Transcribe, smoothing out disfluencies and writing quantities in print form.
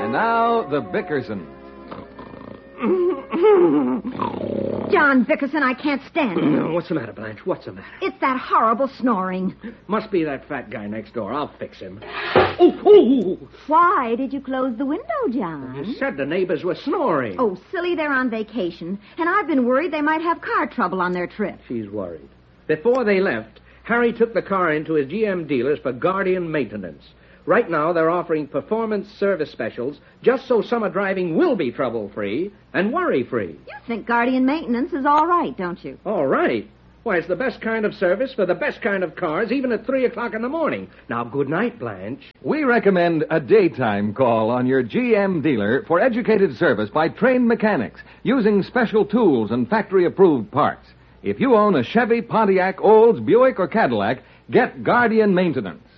And now, the Bickerson. John Bickerson, I can't stand it. What's the matter, Blanche? What's the matter? It's that horrible snoring. Must be that fat guy next door. I'll fix him. Oh! Why did you close the window, John? You said the neighbors were snoring. Oh, silly, they're on vacation. And I've been worried they might have car trouble on their trip. She's worried. Before they left, Harry took the car into his GM dealers for Guardian maintenance. Right now, they're offering performance service specials just so summer driving will be trouble-free and worry-free. You think Guardian Maintenance is all right, don't you? All right. Why, it's the best kind of service for the best kind of cars, even at 3 o'clock in the morning. Now, good night, Blanche. We recommend a daytime call on your GM dealer for educated service by trained mechanics using special tools and factory-approved parts. If you own a Chevy, Pontiac, Olds, Buick, or Cadillac, get Guardian Maintenance.